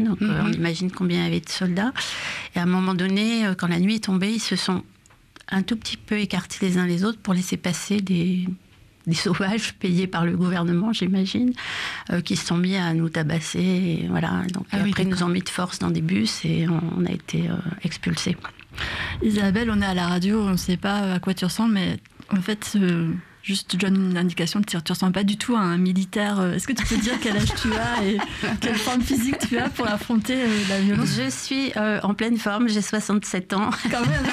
Donc on imagine combien il y avait de soldats. Et à un moment donné, quand la nuit est tombée, ils se sont un tout petit peu écartés les uns les autres pour laisser passer des sauvages payés par le gouvernement, j'imagine, qui se sont mis à nous tabasser. Et voilà. Donc après, ils nous ont mis de force dans des bus et on a été expulsés. Isabelle, on est à la radio, on ne sait pas à quoi tu ressembles, mais en fait, juste je donne une indication, tu ne ressembles pas du tout à un militaire. Est-ce que tu peux dire quel âge tu as et quelle forme physique tu as pour affronter la violence? Je suis en pleine forme, j'ai 67 ans. Quand même.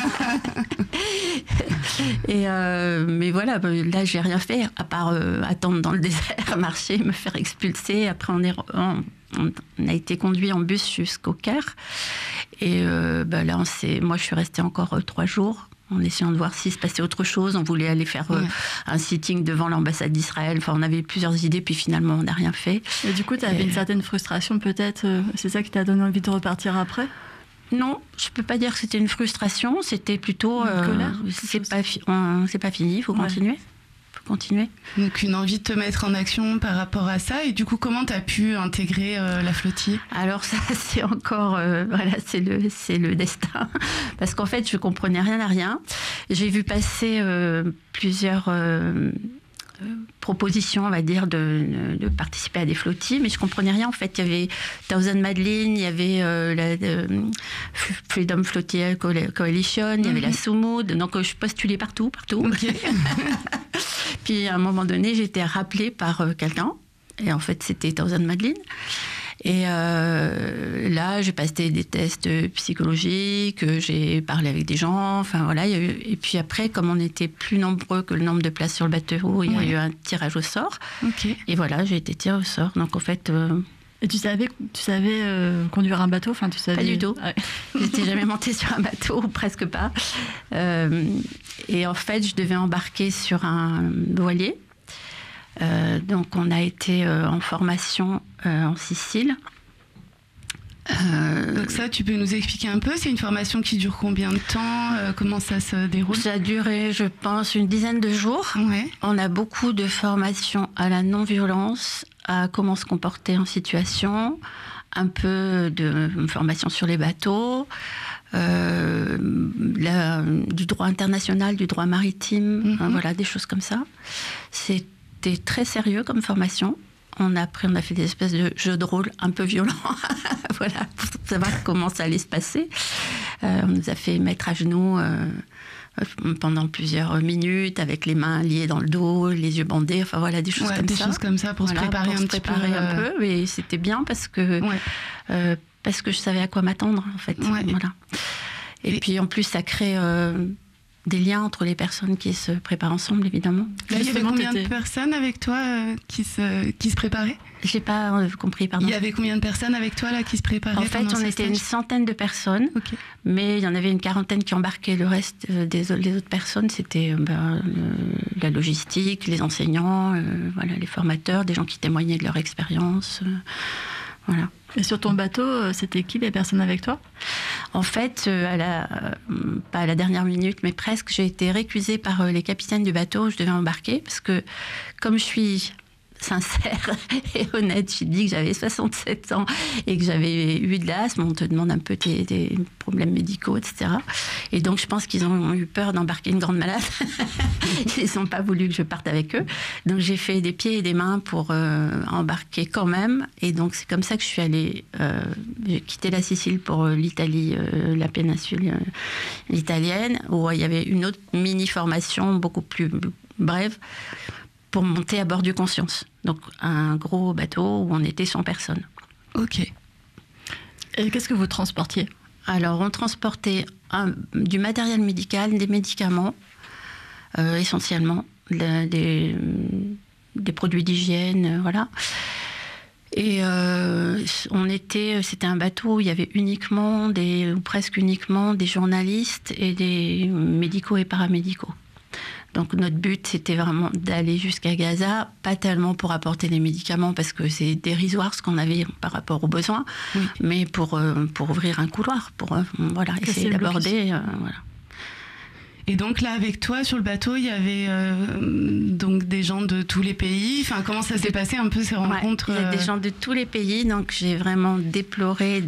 Mais voilà, là, j'ai rien fait, à part attendre dans le désert, marcher, me faire expulser. Après, on a été conduit en bus jusqu'au Caire. Et là, moi, je suis restée encore 3 jours en essayant de voir s'il se passait autre chose. On voulait aller faire un sitting devant l'ambassade d'Israël. Enfin, on avait plusieurs idées, puis finalement, on n'a rien fait. Et du coup, tu avais une certaine frustration, peut-être. C'est ça qui t'a donné envie de repartir après? Non, je ne peux pas dire que c'était une frustration. C'était plutôt... colère, c'est pas fini, il faut continuer. Continuer. Donc une envie de te mettre en action par rapport à ça. Et du coup, comment tu as pu intégrer la flottille? Alors ça, c'est encore... c'est le destin. Parce qu'en fait, je ne comprenais rien à rien. J'ai vu passer plusieurs... proposition, on va dire, de participer à des flottilles, mais je comprenais rien en fait. Il y avait Thousand Madlyn, il y avait la Freedom Flotilla Coalition, il y avait la Sumud, donc je postulais partout. Okay. Puis à un moment donné, j'ai été rappelée par quelqu'un, et en fait c'était Thousand Madlyn. Et là, j'ai passé des tests psychologiques, j'ai parlé avec des gens, enfin voilà. Et puis après, comme on était plus nombreux que le nombre de places sur le bateau, il y a eu un tirage au sort. Okay. Et voilà, j'ai été tirée au sort. Donc en fait... Et tu savais conduire un bateau? Enfin, tu savais... Pas du tout. Ouais. Je n'étais jamais montée sur un bateau, presque pas. Et en fait, je devais embarquer sur un voilier. Donc on a été en formation en Sicile. Donc ça, tu peux nous expliquer un peu? C'est une formation qui dure combien de temps? Comment ça se déroule? Ça a duré, je pense, une dizaine de jours. Ouais. On a beaucoup de formations à la non-violence, à comment se comporter en situation, un peu de formation sur les bateaux, du droit international, du droit maritime, voilà, des choses comme ça. C'était très sérieux comme formation. Après, on a fait des espèces de jeux de rôle un peu violents, voilà, pour savoir comment ça allait se passer. On nous a fait mettre à genoux pendant plusieurs minutes, avec les mains liées dans le dos, les yeux bandés, enfin voilà, des choses comme ça. Des choses comme ça pour se préparer un petit peu. Un peu, et c'était bien parce que je savais à quoi m'attendre, en fait. Ouais. Voilà. Et puis, en plus, ça crée... des liens entre les personnes qui se préparent ensemble, évidemment. Là, il y avait combien de personnes avec toi qui se préparaient? Je n'ai pas compris, pardon. Il y avait combien de personnes avec toi là qui se préparaient? En fait, on était une centaine de personnes, mais il y en avait une quarantaine qui embarquaient. Le reste les autres personnes, c'était la logistique, les enseignants, voilà, les formateurs, des gens qui témoignaient de leur expérience. Voilà. Et sur ton bateau, c'était qui les personnes avec toi? En fait, pas à la dernière minute, mais presque, j'ai été récusée par les capitaines du bateau où je devais embarquer, parce que comme je suis sincère et honnête, j'ai dit que j'avais 67 ans et que j'avais eu de l'asthme, on te demande un peu tes problèmes médicaux, etc. Et donc je pense qu'ils ont eu peur d'embarquer une grande malade. Ils n'ont pas voulu que je parte avec eux. Donc j'ai fait des pieds et des mains pour embarquer quand même. Et donc c'est comme ça que je suis allée... j'ai quitté la Sicile pour l'Italie, la péninsule italienne, où il y avait une autre mini-formation beaucoup plus brève, pour monter à bord du Conscience. Donc, un gros bateau où on était 100 personnes. Ok. Et qu'est-ce que vous transportiez? Alors, on transportait du matériel médical, des médicaments, essentiellement, des produits d'hygiène, voilà. Et c'était un bateau où il y avait uniquement, ou presque uniquement, des journalistes et des médicaux et paramédicaux. Donc notre but, c'était vraiment d'aller jusqu'à Gaza, pas tellement pour apporter des médicaments, parce que c'est dérisoire ce qu'on avait par rapport aux besoins, mais pour ouvrir un couloir, pour essayer d'aborder. Voilà. Et donc là, avec toi, sur le bateau, il y avait donc des gens de tous les pays. Enfin, comment ça s'est passé un peu ces rencontres? Il y a des gens de tous les pays, donc j'ai vraiment déploré